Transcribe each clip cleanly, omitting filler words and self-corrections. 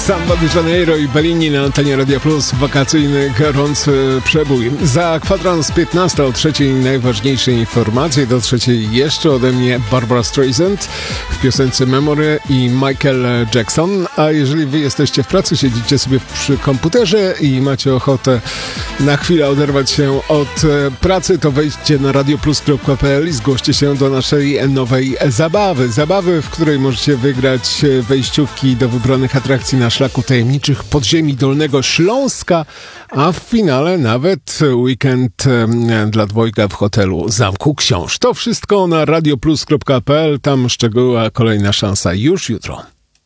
Samba de Janeiro i Bellini na antenie Radia Plus. Wakacyjny, gorący przebój. Za kwadrans 15 o trzeciej najważniejsze informacje. Do trzeciej jeszcze ode mnie Barbara Streisand w piosence Memory i Michael Jackson. A jeżeli wy jesteście w pracy, siedzicie sobie przy komputerze i macie ochotę na chwilę oderwać się od pracy, to wejdźcie na radioplus.pl i zgłoście się do naszej nowej zabawy. Zabawy, w której możecie wygrać wejściówki do wybranych atrakcji na szlaku tajemniczych podziemi Dolnego Śląska, a w finale nawet weekend dla dwojga w hotelu Zamku Książ. To wszystko na radioplus.pl, tam szczegóły, a kolejna szansa już jutro.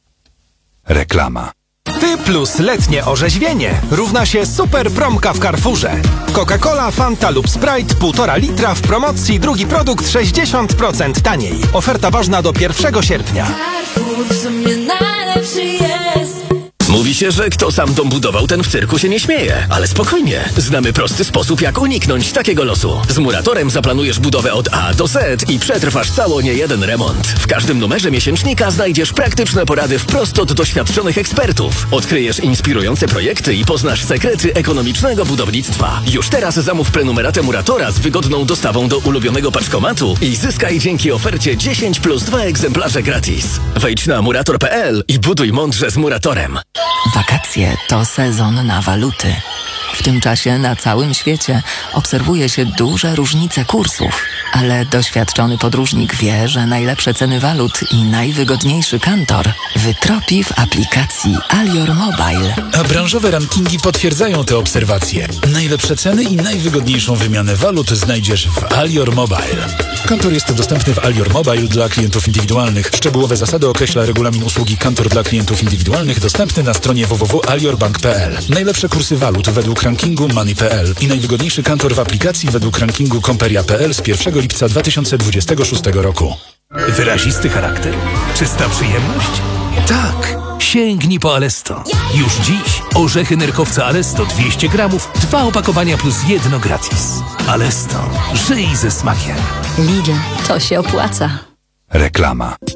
Reklama. Ty plus letnie orzeźwienie równa się super promka w Carrefourze. Coca-Cola, Fanta lub Sprite 1,5 litra w promocji, drugi produkt 60% taniej. Oferta ważna do 1 sierpnia. Carrefour w sumie najlepszy jest. Mówi się, że kto sam dom budował, ten w cyrku się nie śmieje. Ale spokojnie, znamy prosty sposób, jak uniknąć takiego losu. Z Muratorem zaplanujesz budowę od A do Z i przetrwasz cało niejeden remont. W każdym numerze miesięcznika znajdziesz praktyczne porady wprost od doświadczonych ekspertów. Odkryjesz inspirujące projekty i poznasz sekrety ekonomicznego budownictwa. Już teraz zamów prenumeratę Muratora z wygodną dostawą do ulubionego paczkomatu i zyskaj dzięki ofercie 10 plus 2 egzemplarze gratis. Wejdź na murator.pl i buduj mądrze z Muratorem. Wakacje to sezon na waluty. W tym czasie na całym świecie obserwuje się duże różnice kursów, ale doświadczony podróżnik wie, że najlepsze ceny walut i najwygodniejszy kantor wytropi w aplikacji Alior Mobile. A branżowe rankingi potwierdzają te obserwacje. Najlepsze ceny i najwygodniejszą wymianę walut znajdziesz w Alior Mobile. Kantor jest dostępny w Alior Mobile dla klientów indywidualnych. Szczegółowe zasady określa regulamin usługi Kantor dla klientów indywidualnych dostępny na stronie www.aliorbank.pl. Najlepsze kursy walut według rankingu Money.pl i najwygodniejszy kantor w aplikacji według rankingu Comperia.pl z 1 lipca 2026 roku. Wyrazisty charakter? Czysta przyjemność? Tak! Sięgnij po Alesto. Już dziś orzechy nerkowca Alesto 200 gramów, 2 opakowania plus 1 gratis. Alesto. Żyj ze smakiem. Lidl, to się opłaca. Reklama.